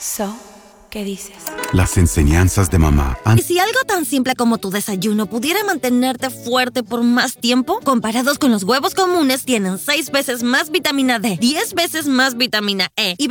¿Qué dices? Las enseñanzas de mamá han... ¿Y si algo tan simple como tu desayuno pudiera mantenerte fuerte por más tiempo? Comparados con los huevos comunes, tienen 6 veces más vitamina D, 10 veces más vitamina E y